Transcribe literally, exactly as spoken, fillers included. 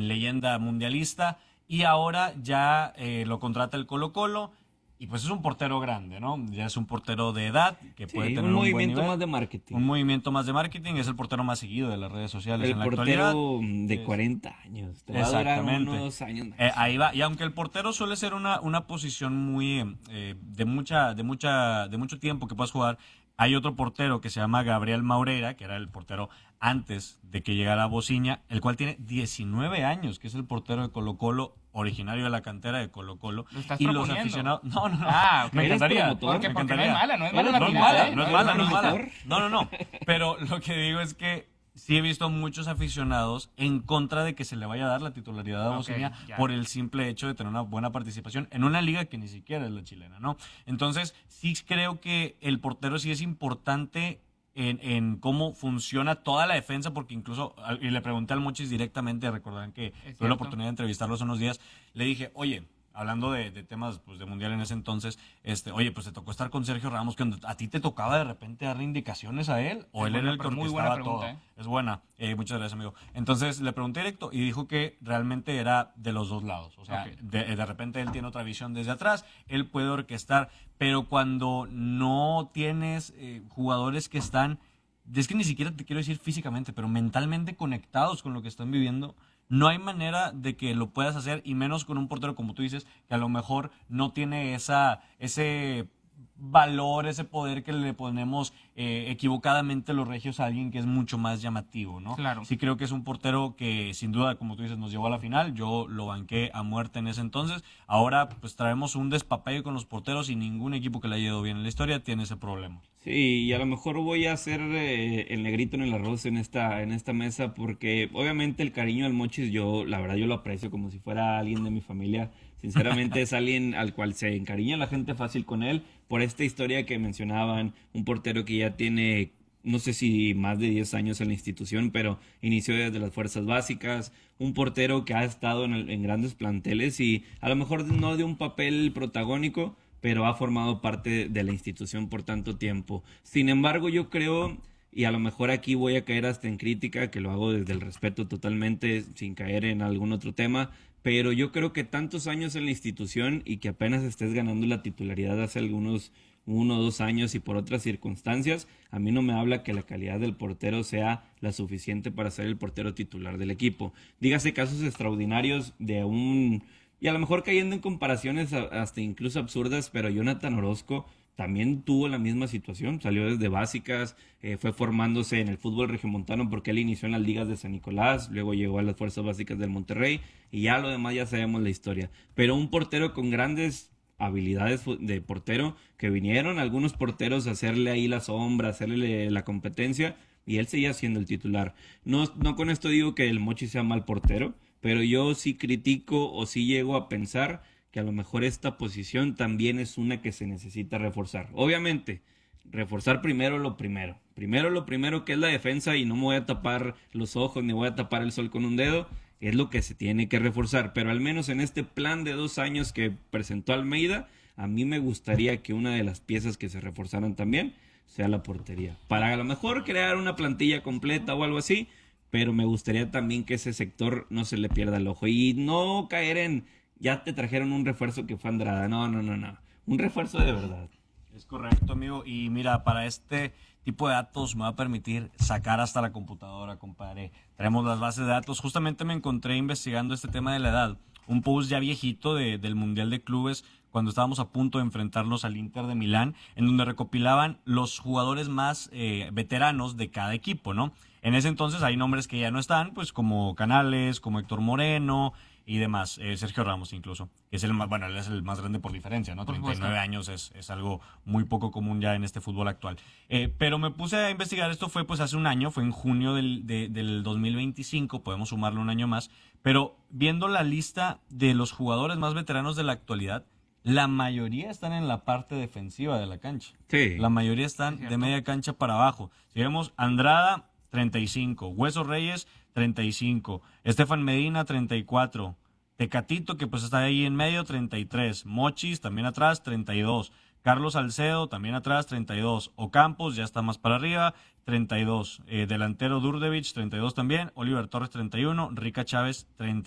leyenda mundialista, y ahora ya eh, lo contrata el Colo-Colo, y pues es un portero grande, ¿no? Ya es un portero de edad que puede Sí, tener un un buen movimiento nivel, más de marketing. un movimiento más de marketing, es el portero más seguido de las redes sociales El en la actualidad. portero de Es- cuarenta años. Te va a durar Exactamente. unos años Eh, más. ahí va. Y aunque el portero suele ser una, una posición muy eh, de mucha, de mucha, de mucho tiempo que puedas jugar, hay otro portero que se llama Gabriel Maureira, que era el portero antes de que llegara Bociña, el cual tiene diecinueve años, que es el portero de Colo-Colo, originario de la cantera de Colo-Colo. ¿Lo estás Y los proponiendo? aficionados. No, no, no. Ah, ok. Me ¿Eres encantaría. promotor? Porque, me porque no es encantaría. mala, no es mala Eres la No es tirada, mala, ¿eh? no es ¿Eres mala, no es mala. promotor? No, no, no. Pero lo que digo es que sí he visto muchos aficionados en contra de que se le vaya a dar la titularidad a Ok, Bociña ya. por el simple hecho de tener una buena participación en una liga que ni siquiera es la chilena, ¿no? Entonces, sí creo que el portero sí es importante en, en cómo funciona toda la defensa, porque incluso, al- y le pregunté al Mochis directamente, recordarán que tuve cierto. la oportunidad de entrevistarlo hace unos días, le dije, oye, hablando de, de temas pues, de mundial en ese entonces, este, oye, pues te tocó estar con Sergio Ramos, que a ti te tocaba de repente darle indicaciones a él, o Es él buena era el que pre- muy buena orquestaba todo. pregunta, ¿eh? Es buena, eh, muchas gracias, amigo. Entonces le pregunté directo y dijo que realmente era de los dos lados. O sea, Ok. de, de repente él tiene otra visión desde atrás, él puede orquestar, pero cuando no tienes eh, jugadores que están, es que ni siquiera te quiero decir físicamente, pero mentalmente conectados con lo que están viviendo, no hay manera de que lo puedas hacer, y menos con un portero como tú dices, que a lo mejor no tiene esa, ese valor, ese poder que le ponemos eh, equivocadamente los regios a alguien que es mucho más llamativo, ¿no? Claro. Sí creo que es un portero que sin duda, como tú dices, nos llevó a la final, yo lo banqué a muerte en ese entonces, ahora pues traemos un despapalle con los porteros y ningún equipo que le haya ido bien en la historia tiene ese problema. Sí, y a lo mejor voy a hacer eh, el negrito en el arroz en esta, en esta mesa porque obviamente el cariño al Mochis yo, la verdad yo lo aprecio como si fuera alguien de mi familia. Sinceramente es alguien al cual se encariña la gente fácil con él por esta historia que mencionaban, un portero que ya tiene no sé si más de diez años en la institución, pero inició desde las fuerzas básicas, un portero que ha estado en, el- en grandes planteles y a lo mejor no de un papel protagónico, pero ha formado parte de la institución por tanto tiempo. Sin embargo, yo creo, y a lo mejor aquí voy a caer hasta en crítica, que lo hago desde el respeto totalmente, sin caer en algún otro tema, pero yo creo que tantos años en la institución y que apenas estés ganando la titularidad hace algunos uno o dos años y por otras circunstancias, a mí no me habla que la calidad del portero sea la suficiente para ser el portero titular del equipo. Dígase casos extraordinarios de un y a lo mejor cayendo en comparaciones a- hasta incluso absurdas, pero Jonathan Orozco también tuvo la misma situación, salió desde básicas, eh, fue formándose en el fútbol regiomontano porque él inició en las ligas de San Nicolás, luego llegó a las fuerzas básicas del Monterrey y ya lo demás ya sabemos la historia. Pero un portero con grandes habilidades fu- de portero que vinieron algunos porteros a hacerle ahí la sombra, a hacerle la competencia y él seguía siendo el titular. No, no con esto digo que el Mochi sea mal portero, pero yo sí critico o sí llego a pensar que a lo mejor esta posición también es una que se necesita reforzar. Obviamente, reforzar primero lo primero. Primero lo primero que es la defensa y no me voy a tapar los ojos ni voy a tapar el sol con un dedo. Es lo que se tiene que reforzar. Pero al menos en este plan de dos años que presentó Almeida, a mí me gustaría que una de las piezas que se reforzaran también sea la portería. Para a lo mejor crear una plantilla completa o algo así, pero me gustaría también que ese sector no se le pierda el ojo y no caer en ya te trajeron un refuerzo que fue Andrada. No, no, no, no. Un refuerzo de verdad. Es correcto, amigo. Y mira, para este tipo de datos me va a permitir sacar hasta la computadora, compadre. Traemos las bases de datos. Justamente me encontré investigando este tema de la edad. Un post ya viejito de- del Mundial de Clubes, cuando estábamos a punto de enfrentarnos al Inter de Milán, en donde recopilaban los jugadores más eh, veteranos de cada equipo, ¿no? En ese entonces hay nombres que ya no están, pues como Canales, como Héctor Moreno y demás, eh, Sergio Ramos incluso, que es el más, bueno, él es el más grande por diferencia, ¿no? Por treinta y nueve supuesto. años es, es algo muy poco común ya en este fútbol actual. Eh, pero me puse a investigar, esto fue pues hace un año, fue en junio del, de- del dos mil veinticinco, podemos sumarle un año más, pero viendo la lista de los jugadores más veteranos de la actualidad, la mayoría están en la parte defensiva de la cancha. Sí. La mayoría Es están de cierto. media cancha para abajo. Si vemos Andrada, treinta y cinco, Hueso Reyes, treinta y cinco, Estefan Medina, treinta y cuatro, Tecatito, que pues está ahí en medio, treinta y tres, Mochis, también atrás, treinta y dos, Carlos Salcedo, también atrás, treinta y dos, Ocampos, ya está más para arriba, treinta y dos, eh, delantero Durdevich, treinta y dos también, Oliver Torres, treinta y uno, Rica Chávez, treinta.